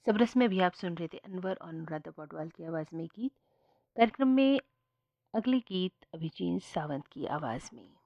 सबरस में भी आप सुन रहे थे अनवर और अनुराधा पौडवाल की आवाज़ में गीत। कार्यक्रम में अगले गीत अभिजीत सावंत की आवाज़ में।